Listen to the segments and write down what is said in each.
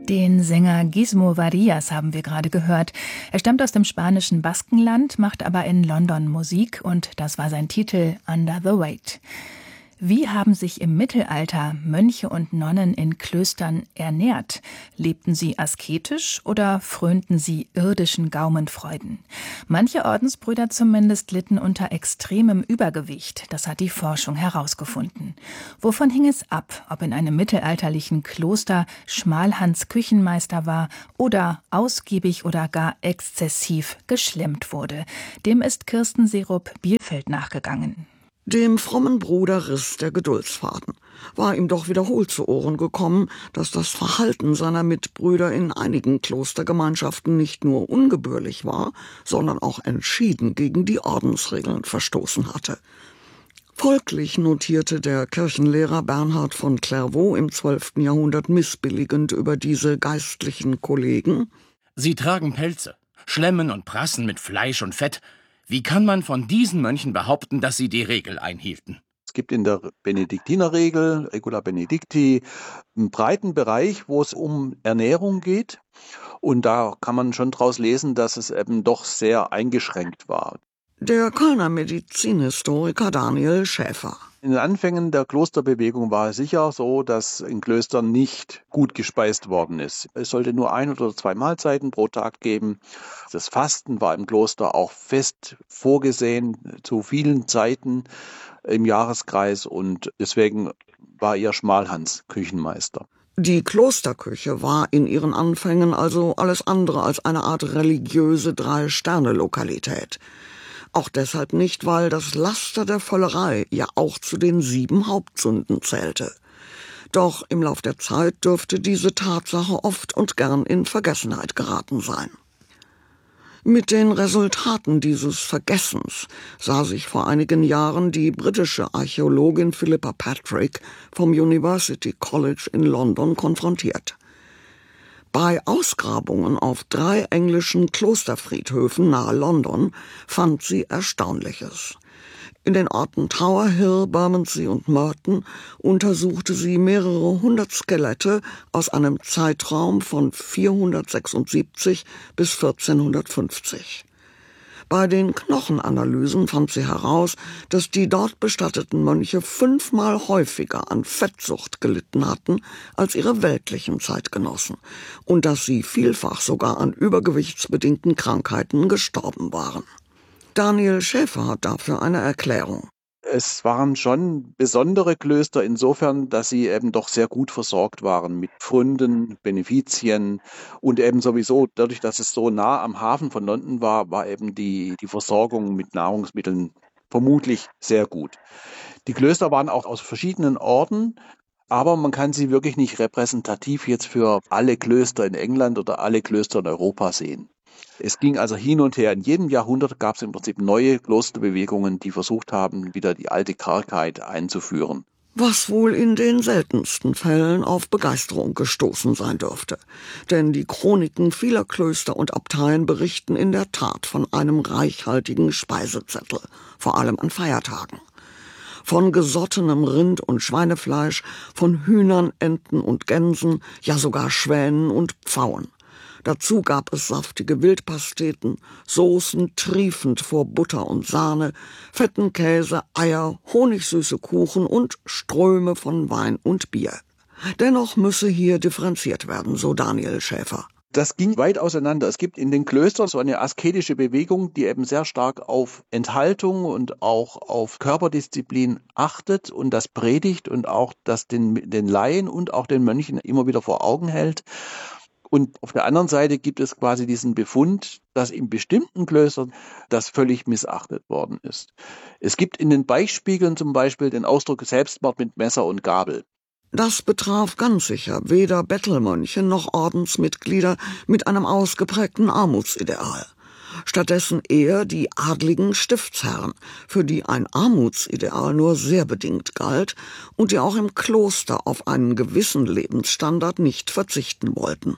Den Sänger Gizmo Varillas haben wir gerade gehört. Er stammt aus dem spanischen Baskenland, macht aber in London Musik und das war sein Titel Under the Weight. Wie haben sich im Mittelalter Mönche und Nonnen in Klöstern ernährt? Lebten sie asketisch oder frönten sie irdischen Gaumenfreuden? Manche Ordensbrüder zumindest litten unter extremem Übergewicht. Das hat die Forschung herausgefunden. Wovon hing es ab, ob in einem mittelalterlichen Kloster Schmalhans Küchenmeister war oder ausgiebig oder gar exzessiv geschlemmt wurde? Dem ist Kirsten Serup-Bielfeld nachgegangen. Dem frommen Bruder riss der Geduldsfaden. War ihm doch wiederholt zu Ohren gekommen, dass das Verhalten seiner Mitbrüder in einigen Klostergemeinschaften nicht nur ungebührlich war, sondern auch entschieden gegen die Ordensregeln verstoßen hatte. Folglich notierte der Kirchenlehrer Bernhard von Clairvaux im 12. Jahrhundert missbilligend über diese geistlichen Kollegen: Sie tragen Pelze, schlemmen und prassen mit Fleisch und Fett. Wie kann man von diesen Mönchen behaupten, dass sie die Regel einhielten? Es gibt in der Benediktinerregel, Regula Benedicti, einen breiten Bereich, wo es um Ernährung geht. Und da kann man schon daraus lesen, dass es eben doch sehr eingeschränkt war. Der Kölner Medizinhistoriker Daniel Schäfer. In den Anfängen der Klosterbewegung war es sicher so, dass in Klöstern nicht gut gespeist worden ist. Es sollte nur 1 oder 2 Mahlzeiten pro Tag geben. Das Fasten war im Kloster auch fest vorgesehen zu vielen Zeiten im Jahreskreis und deswegen war ihr Schmalhans Küchenmeister. Die Klosterküche war in ihren Anfängen also alles andere als eine Art religiöse 3-Sterne-Lokalität. Auch deshalb nicht, weil das Laster der Völlerei ja auch zu den 7 Hauptsünden zählte. Doch im Lauf der Zeit dürfte diese Tatsache oft und gern in Vergessenheit geraten sein. Mit den Resultaten dieses Vergessens sah sich vor einigen Jahren die britische Archäologin Philippa Patrick vom University College in London konfrontiert. Bei Ausgrabungen auf 3 englischen Klosterfriedhöfen nahe London fand sie Erstaunliches. In den Orten Tower Hill, Bermondsey und Merton untersuchte sie mehrere 100 Skelette aus einem Zeitraum von 476 bis 1450. Bei den Knochenanalysen fand sie heraus, dass die dort bestatteten Mönche 5-mal häufiger an Fettsucht gelitten hatten als ihre weltlichen Zeitgenossen und dass sie vielfach sogar an übergewichtsbedingten Krankheiten gestorben waren. Daniel Schäfer hat dafür eine Erklärung. Es waren schon besondere Klöster insofern, dass sie eben doch sehr gut versorgt waren mit Pfründen, Benefizien und eben sowieso dadurch, dass es so nah am Hafen von London war, war eben die Versorgung mit Nahrungsmitteln vermutlich sehr gut. Die Klöster waren auch aus verschiedenen Orden, aber man kann sie wirklich nicht repräsentativ jetzt für alle Klöster in England oder alle Klöster in Europa sehen. Es ging also hin und her. In jedem Jahrhundert gab es im Prinzip neue Klosterbewegungen, die versucht haben, wieder die alte Kargheit einzuführen. Was wohl in den seltensten Fällen auf Begeisterung gestoßen sein dürfte. Denn die Chroniken vieler Klöster und Abteien berichten in der Tat von einem reichhaltigen Speisezettel, vor allem an Feiertagen. Von gesottenem Rind- und Schweinefleisch, von Hühnern, Enten und Gänsen, ja sogar Schwänen und Pfauen. Dazu gab es saftige Wildpasteten, Soßen triefend vor Butter und Sahne, fetten Käse, Eier, honigsüße Kuchen und Ströme von Wein und Bier. Dennoch müsse hier differenziert werden, so Daniel Schäfer. Das ging weit auseinander. Es gibt in den Klöstern so eine asketische Bewegung, die eben sehr stark auf Enthaltung und auch auf Körperdisziplin achtet und das predigt und auch das den Laien und auch den Mönchen immer wieder vor Augen hält. Und auf der anderen Seite gibt es quasi diesen Befund, dass in bestimmten Klöstern das völlig missachtet worden ist. Es gibt in den Beichtspiegeln zum Beispiel den Ausdruck Selbstmord mit Messer und Gabel. Das betraf ganz sicher weder Bettelmönche noch Ordensmitglieder mit einem ausgeprägten Armutsideal. Stattdessen eher die adligen Stiftsherren, für die ein Armutsideal nur sehr bedingt galt und die auch im Kloster auf einen gewissen Lebensstandard nicht verzichten wollten.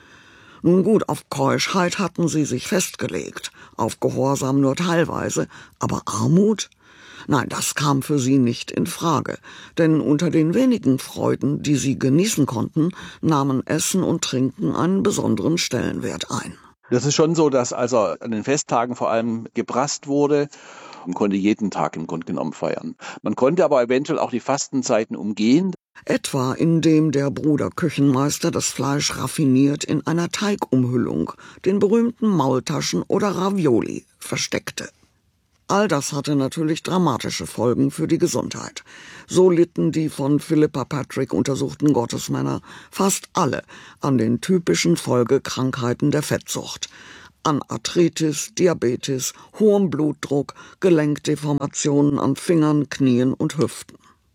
Nun gut, auf Keuschheit hatten sie sich festgelegt, auf Gehorsam nur teilweise, aber Armut? Nein, das kam für sie nicht in Frage, denn unter den wenigen Freuden, die sie genießen konnten, nahmen Essen und Trinken einen besonderen Stellenwert ein. Das ist schon so, dass also an den Festtagen vor allem gebrasst wurde. Man konnte jeden Tag im Grunde genommen feiern. Man konnte aber eventuell auch die Fastenzeiten umgehen. Etwa indem der Bruder Küchenmeister das Fleisch raffiniert in einer Teigumhüllung, den berühmten Maultaschen oder Ravioli, versteckte. All das hatte natürlich dramatische Folgen für die Gesundheit. So litten die von Philippa Patrick untersuchten Gottesmänner fast alle an den typischen Folgekrankheiten der Fettsucht. An Arthritis, Diabetes, hohem Blutdruck, Gelenkdeformationen an Fingern, Knien und Hüften.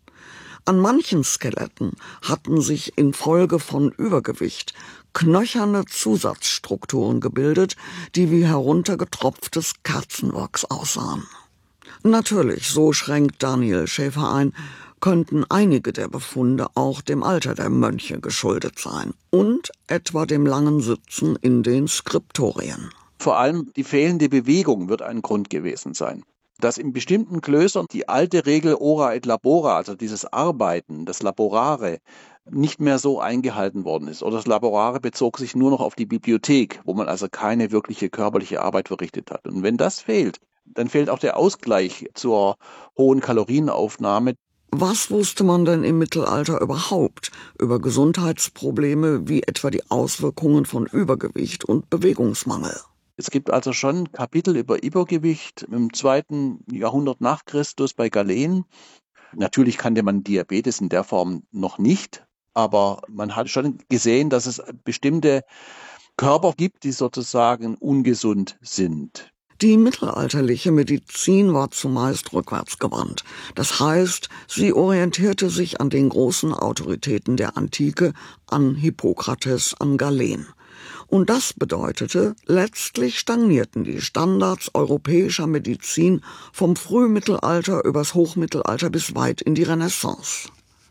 An manchen Skeletten hatten sich infolge von Übergewicht knöcherne Zusatzstrukturen gebildet, die wie heruntergetropftes Kerzenwachs aussahen. Natürlich, so schränkt Daniel Schäfer ein, könnten einige der Befunde auch dem Alter der Mönche geschuldet sein und etwa dem langen Sitzen in den Skriptorien. Vor allem die fehlende Bewegung wird ein Grund gewesen sein. Dass in bestimmten Klöstern die alte Regel ora et labora, also dieses Arbeiten, das Laborare, nicht mehr so eingehalten worden ist. Oder das Laborare bezog sich nur noch auf die Bibliothek, wo man also keine wirkliche körperliche Arbeit verrichtet hat. Und wenn das fehlt, dann fehlt auch der Ausgleich zur hohen Kalorienaufnahme. Was wusste man denn im Mittelalter überhaupt über Gesundheitsprobleme wie etwa die Auswirkungen von Übergewicht und Bewegungsmangel? Es gibt also schon Kapitel über Übergewicht im 2. Jahrhundert nach Christus bei Galen. Natürlich kannte man Diabetes in der Form noch nicht, aber man hat schon gesehen, dass es bestimmte Körper gibt, die sozusagen ungesund sind. Die mittelalterliche Medizin war zumeist rückwärtsgewandt. Das heißt, sie orientierte sich an den großen Autoritäten der Antike, an Hippokrates, an Galen. Und das bedeutete, letztlich stagnierten die Standards europäischer Medizin vom Frühmittelalter übers Hochmittelalter bis weit in die Renaissance.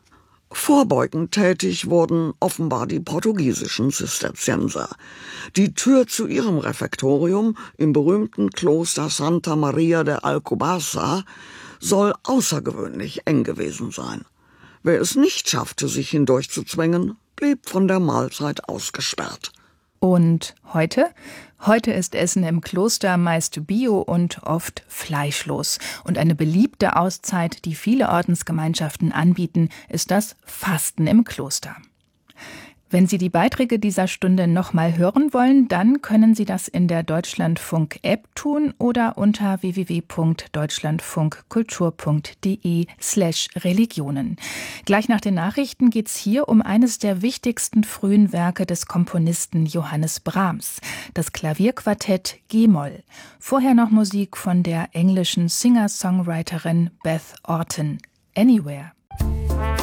Vorbeugend tätig wurden offenbar die portugiesischen Zisterzienser. Die Tür zu ihrem Refektorium im berühmten Kloster Santa Maria de Alcobaça soll außergewöhnlich eng gewesen sein. Wer es nicht schaffte, sich hindurchzuzwängen, blieb von der Mahlzeit ausgesperrt. Und heute? Heute ist Essen im Kloster meist bio und oft fleischlos. Und eine beliebte Auszeit, die viele Ordensgemeinschaften anbieten, ist das Fasten im Kloster. Wenn Sie die Beiträge dieser Stunde nochmal hören wollen, dann können Sie das in der Deutschlandfunk-App tun oder unter www.deutschlandfunkkultur.de/Religionen. Gleich nach den Nachrichten geht es hier um eines der wichtigsten frühen Werke des Komponisten Johannes Brahms, das Klavierquartett G-Moll. Vorher noch Musik von der englischen Singer-Songwriterin Beth Orton, Anywhere.